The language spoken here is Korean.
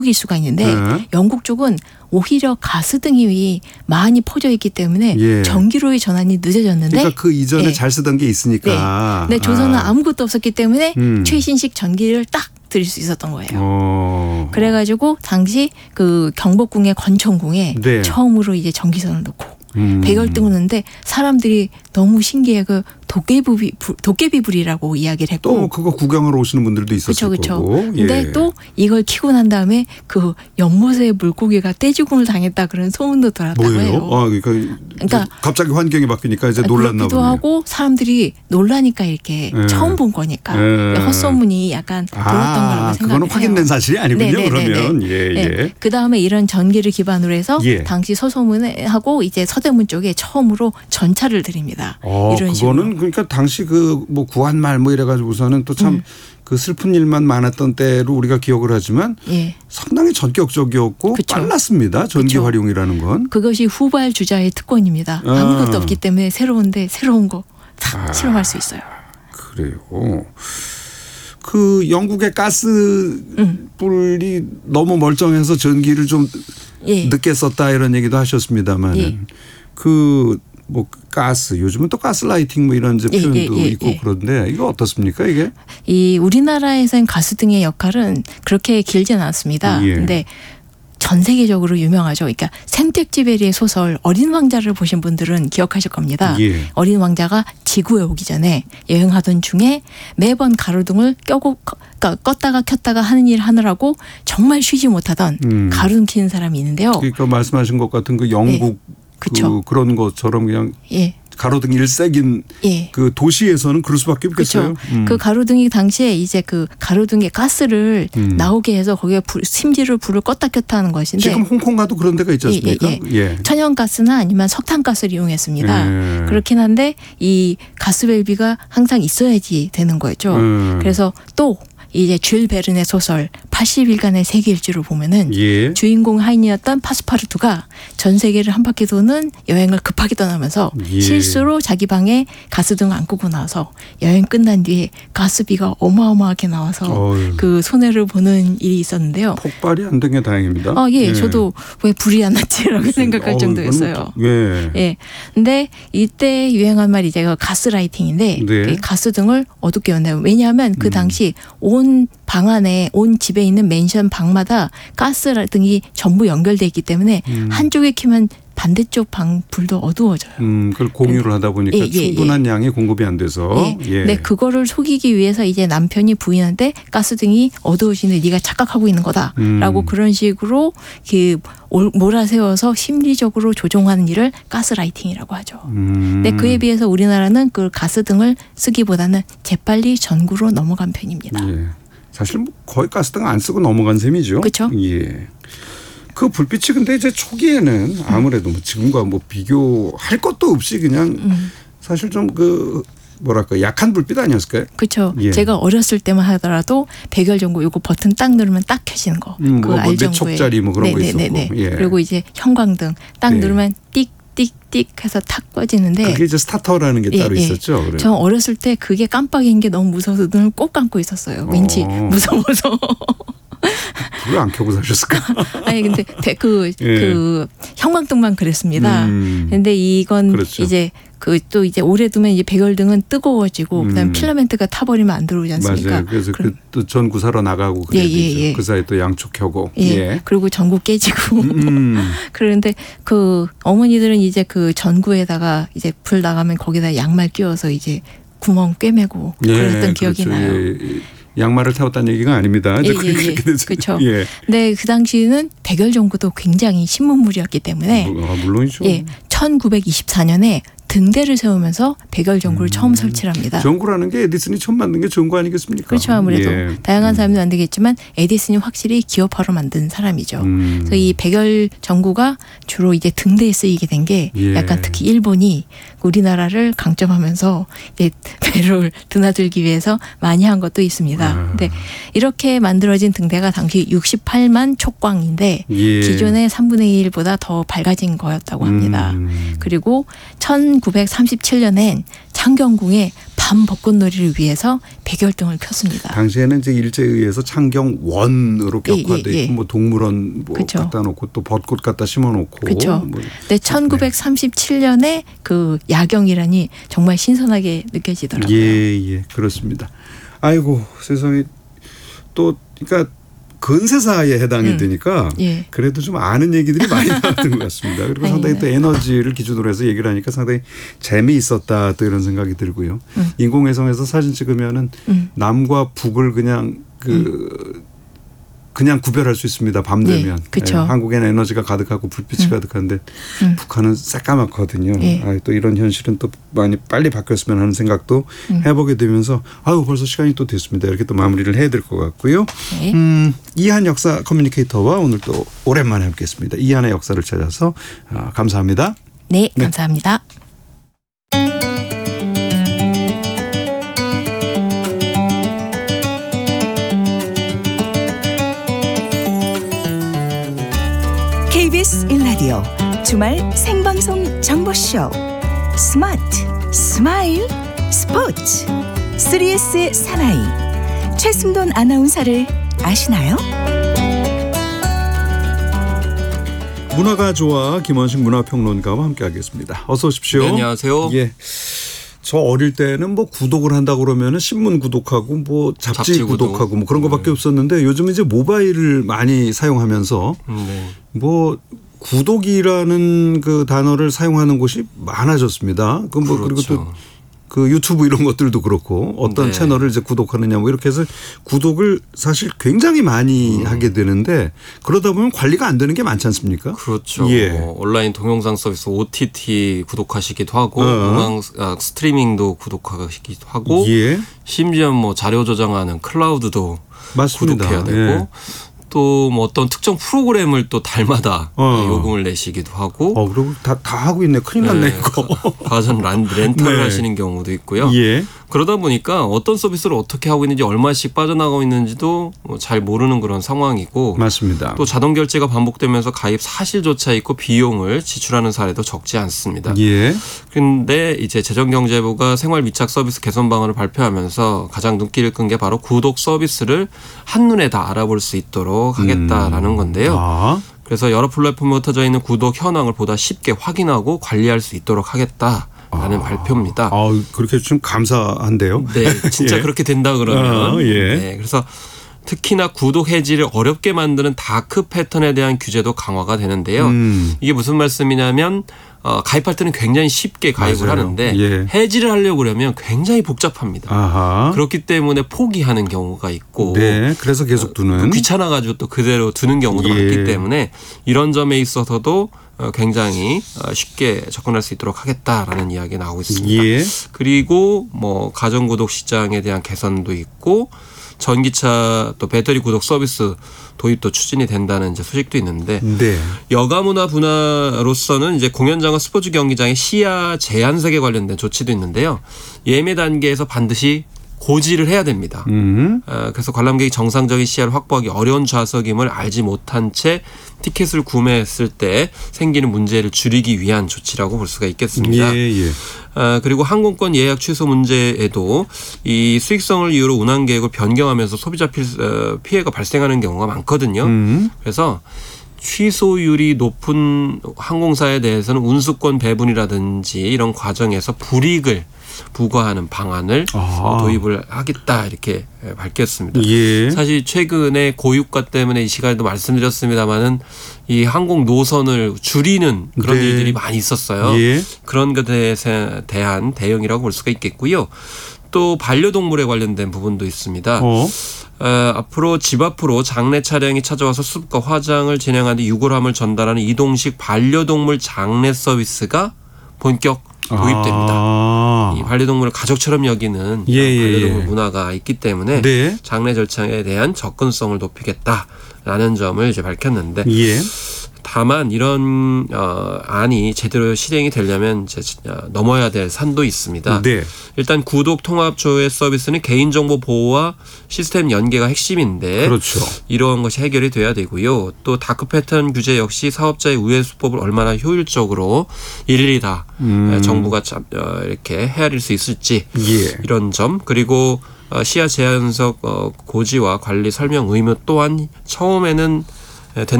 일 수가 있는데 네. 영국 쪽은 오히려 가스등이 많이 퍼져 있기 때문에 예. 전기로의 전환이 늦어졌는데 그러니까 그 이전에 예. 잘 쓰던 게 있으니까. 네, 조선은 아무것도 없었기 때문에 음. 최신식 전기를 딱 드릴 수 있었던 거예요. 그래가지고 당시 그 경복궁의 권총궁에 네. 처음으로 이제 전기선을 놓고 백열등을 놓는데 사람들이 너무 신기해 그 도깨비불이라고 이야기를 했고 또 그거 구경하러 오시는 분들도 있었을 그렇죠. 거고. 근데 예. 또 이걸 켜고 난 다음에 그 연못의 물고기가 떼죽음을 당했다 그런 소문도 돌았다고 뭐예요? 해요. 그러니까 갑자기 환경이 바뀌니까 이제 놀랐나 그렇기도 보네요. 하고 사람들이 놀라니까 이렇게 예. 처음 본 거니까 예. 헛소문이 약간 돌았던 거라고 생각해요. 그거는 확인된 사실이 아니군요. 네네네네. 그러면 예. 네. 그다음에 이런 전기를 기반으로 해서 예. 당시 서소문하고 이제 서대문 쪽에 처음으로 전차를 드립니다. 이런 식으로. 그거는 그러니까 당시 그 뭐 구한말 뭐 이래가지고서는 또 참 그 슬픈 일만 많았던 때로 우리가 기억을 하지만 예. 상당히 전격적이었고 그쵸. 빨랐습니다. 전기 그쵸. 활용이라는 건. 그것이 후발주자의 특권입니다. 아무것도 없기 때문에 새로운데 새로운 거 다 실험할 수 있어요. 그래요. 그 영국의 가스불이 너무 멀쩡해서 전기를 좀 예. 늦게 썼다 이런 얘기도 하셨습니다만 예. 그 뭐 가스 요즘은 또 가스라이팅 뭐 이런 이제 표현도 있고 그런데 이거 어떻습니까 이게? 이 우리나라에서는 가스등의 역할은 그렇게 길지는 않습니다. 예. 근데 전 세계적으로 유명하죠. 그러니까 생텍쥐베리의 소설 어린 왕자를 보신 분들은 기억하실 겁니다. 예. 어린 왕자가 지구에 오기 전에 여행하던 중에 매번 가로등을 껐다가 켰다가 하는 일 하느라고 정말 쉬지 못하던 가로등 켜는 사람이 있는데요. 그러니까 말씀하신 것 같은 그 영국 그런 것처럼 그냥 예. 가로등 일색인 예. 그 도시에서는 그럴 수밖에 없겠어요. 그렇죠. 그 가로등이 당시에 이제 그 가로등에 가스를 나오게 해서 거기에 심지로 불을 껐다 켰다 하는 것인데 지금 홍콩 가도 그런 데가 있지 않습니까? 예. 천연가스나 아니면 석탄가스를 이용했습니다. 그렇긴 한데 이 가스밸비가 항상 있어야지 되는 거죠. 그래서 또 이제 줄 베른의 소설 80일간의 세계 일주를 보면은 예. 주인공 하인이었던 파스파르투가 전 세계를 한 바퀴 도는 여행을 급하게 떠나면서 실수로 자기 방에 가스등을 안 끄고 나와서 여행 끝난 뒤에 가스비가 어마어마하게 나와서 그 손해를 보는 일이 있었는데요. 폭발이 안 된 게 다행입니다. 예. 저도 왜 불이 안 났지라고 생각할 정도였어요. 예. 근데 이때 유행한 말이 이제 가스라이팅인데 그 가스등을 어둡게 연다요. 왜냐하면 그 당시 온 방 안에 온 집에 있는 맨션 방마다 가스등이 전부 연결돼 있기 때문에 한쪽에 켜면 반대쪽 방 불도 어두워져요. 그걸 공유를 하다 보니까 충분한 양이 공급이 안 돼서. 네, 그거를 속이기 위해서 이제 남편이 부인한테 가스등이 어두워지는데 네가 착각하고 있는 거다라고 그런 식으로 그 몰아세워서 심리적으로 조종하는 일을 가스라이팅이라고 하죠. 근데 그에 비해서 우리나라는 그 가스등을 쓰기보다는 재빨리 전구로 넘어간 편입니다. 예. 사실 뭐 거의 가스등 안 쓰고 넘어간 셈이죠. 그렇죠. 예. 그 불빛이 근데 이제 초기에는 아무래도 뭐 지금과 뭐 비교할 것도 없이 그냥 사실 좀 그 뭐랄까 약한 불빛 아니었을까요? 그렇죠. 예. 제가 어렸을 때만 하더라도 백열전구 요거 버튼 딱 누르면 딱 켜지는 거. 그 알전구에. 몇 촉짜리 뭐 그런 거 있었고. 예. 그리고 이제 형광등 딱 누르면 띡띡띡 해서 탁 꺼지는데. 그게 이제 스타터라는 게 따로 있었죠. 그래. 저 어렸을 때 그게 깜빡인 게 너무 무서워서 눈을 꼭 감고 있었어요. 왠지 무서워서. 불을 안 켜고 사셨을까? 아니 근데 그 형광등만 그랬습니다. 근데 이건 그렇죠. 이제 그 또 이제 오래 두면 이제 백열등은 뜨거워지고 그다음 필라멘트가 타버리면 안 들어오지 않습니까? 맞아요. 그래서 또 전구 사러 나가고 그래야죠. 그 사이 또 양초 켜고. 그리고 전구 깨지고. 그런데 그 어머니들은 이제 그 전구에다가 이제 불 나가면 거기다 양말 끼워서 이제 구멍 꿰매고 그랬던 기억이 나요. 양말을 태웠다는 얘기가 아닙니다. 그렇죠. 네, 그 당시에는 백열전구도 굉장히 신문물이었기 때문에. 물론이죠. 1924년에 등대를 세우면서 백열전구를 처음 설치를 합니다. 전구라는 게 에디슨이 처음 만든 게 전구 아니겠습니까? 그렇죠. 아무래도 다양한 사람이 만들겠지만 에디슨이 확실히 기업화로 만든 사람이죠. 그래서 이 백열전구가 주로 이제 등대에 쓰이게 된 게 약간 특히 일본이 우리나라를 강점하면서 이제 배를 드나들기 위해서 많이 한 것도 있습니다. 근데 이렇게 만들어진 등대가 당시 68만 촉광인데 기존의 3분의 1보다 더 밝아진 거였다고 합니다. 그리고 1937년엔 창경궁에 밤 벚꽃놀이를 위해서 백열등을 폈습니다. 당시에는 이제 일제에 의해서 창경원으로 격화돼 있고 뭐 동물원 뭐 그쵸. 갖다 놓고 또 벚꽃 갖다 심어놓고. 그렇죠. 뭐. 근데 1937년에 그 야경이라니 정말 신선하게 느껴지더라고요. 예, 그렇습니다. 아이고 세상에 또 그러니까 근세사에 해당이 되니까 그래도 좀 아는 얘기들이 많이 나왔던 것 같습니다. 그리고 상당히 또 에너지를 기준으로 해서 얘기를 하니까 상당히 재미있었다 또 이런 생각이 들고요. 인공위성에서 사진 찍으면은 남과 북을 그냥 그냥 구별할 수 있습니다. 밤 되면. 그렇죠. 한국에는 에너지가 가득하고 불빛이 가득한데 북한은 새까맣거든요. 또 이런 현실은 또 많이 빨리 바뀌었으면 하는 생각도 해보게 되면서 벌써 시간이 또 됐습니다. 이렇게 또 마무리를 해야 될 것 같고요. 이한 역사 커뮤니케이터와 오늘 또 오랜만에 함께했습니다. 이한의 역사를 찾아서 감사합니다. 네, 감사합니다. KBS 1라디오 주말 생방송 정보쇼 스마트 스마일 스포츠 3S의 사나이 최승돈 아나운서를 아시나요? 문화가 좋아 김원식 문화평론가와 함께하겠습니다. 어서 오십시오. 네, 안녕하세요. 예. 저 어릴 때는 뭐 구독을 한다고 그러면은 신문 구독하고 뭐 잡지 구독하고 뭐 그런 거밖에 없었는데 요즘 이제 모바일을 많이 사용하면서 뭐 구독이라는 그 단어를 사용하는 곳이 많아졌습니다. 그 뭐 그리고 또 그 유튜브 이런 것들도 그렇고 어떤 채널을 이제 구독하느냐 뭐 이렇게 해서 구독을 사실 굉장히 많이 하게 되는데 그러다 보면 관리가 안 되는 게 많지 않습니까? 그렇죠. 온라인 동영상 서비스 OTT 구독하시기도 하고 음악 스트리밍도 구독하시기도 하고 심지어 뭐 자료 저장하는 클라우드도 맞습니다. 구독해야 되고 또 뭐 어떤 특정 프로그램을 또 달마다 요금을 내시기도 하고. 그리고 다 하고 있네. 큰일 났네 이거. 가전 렌탈을 하시는 경우도 있고요. 그러다 보니까 어떤 서비스를 어떻게 하고 있는지 얼마씩 빠져나가고 있는지도 잘 모르는 그런 상황이고. 맞습니다. 또 자동 결제가 반복되면서 가입 사실조차 있고 비용을 지출하는 사례도 적지 않습니다. 그런데 이제 재정경제부가 생활 밀착 서비스 개선 방안을 발표하면서 가장 눈길을 끈 게 바로 구독 서비스를 한눈에 다 알아볼 수 있도록 하겠다라는 건데요. 그래서 여러 플랫폼에 흩어져 있는 구독 현황을 보다 쉽게 확인하고 관리할 수 있도록 하겠다라는 발표입니다. 그렇게 좀 감사한데요. 네, 진짜 그렇게 된다 그러면. 그래서 특히나 구독 해지를 어렵게 만드는 다크 패턴에 대한 규제도 강화가 되는데요. 이게 무슨 말씀이냐면 가입할 때는 굉장히 쉽게 가입을 하는데 해지를 하려고 그러면 굉장히 복잡합니다. 그렇기 때문에 포기하는 경우가 있고 그래서 계속 두는 귀찮아가지고 또 그대로 두는 경우도 많기 때문에 이런 점에 있어서도 굉장히 쉽게 접근할 수 있도록 하겠다라는 이야기가 나오고 있습니다. 그리고 뭐 가전구독 시장에 대한 개선도 있고 전기차 또 배터리 구독 서비스 도입도 추진이 된다는 이제 소식도 있는데 여가문화 분야로서는 이제 공연장과 스포츠 경기장의 시야 제한색에 관련된 조치도 있는데요. 예매 단계에서 반드시 고지를 해야 됩니다. 그래서 관람객이 정상적인 시야를 확보하기 어려운 좌석임을 알지 못한 채 티켓을 구매했을 때 생기는 문제를 줄이기 위한 조치라고 볼 수가 있겠습니다. 그리고 항공권 예약 취소 문제에도 이 수익성을 이유로 운항 계획을 변경하면서 소비자 피해가 발생하는 경우가 많거든요. 그래서 취소율이 높은 항공사에 대해서는 운수권 배분이라든지 이런 과정에서 불이익을 부과하는 방안을 도입을 하겠다 이렇게 밝혔습니다. 사실 최근에 고유가 때문에 이 시간에도 말씀드렸습니다마는 이 항공 노선을 줄이는 그런 일들이 많이 있었어요. 그런 것에 대한 대응이라고 볼 수가 있겠고요. 또 반려동물에 관련된 부분도 있습니다. 앞으로 집 앞으로 장례 차량이 찾아와서 수습과 화장을 진행하는 유골함을 전달하는 이동식 반려동물 장례 서비스가 본격 도입됩니다. 이 반려동물을 가족처럼 여기는 반려동물 문화가 있기 때문에 장례 절차에 대한 접근성을 높이겠다라는 점을 이제 밝혔는데 다만 이런 안이 제대로 실행이 되려면 이제 넘어야 될 산도 있습니다. 네. 일단 구독 통합 조회 서비스는 개인정보 보호와 시스템 연계가 핵심인데 그렇죠. 이런 것이 해결이 돼야 되고요. 또 다크 패턴 규제 역시 사업자의 우회 수법을 얼마나 효율적으로 일일이 다 정부가 이렇게 헤아릴 수 있을지 이런 점 그리고 시야 제한석 고지와 관리 설명 의무 또한 처음에는